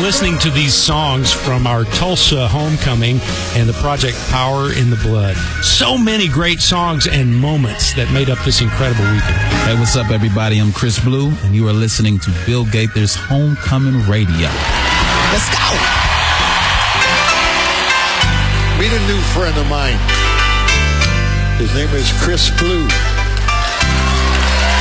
listening to these songs from our Tulsa homecoming and the project Power in the Blood. So many great songs and moments that made up this incredible weekend. Hey, what's up, everybody? I'm Chris Blue, and you are listening to Bill Gaither's Homecoming Radio. Let's go! Meet a new friend of mine. His name is Chris Blue.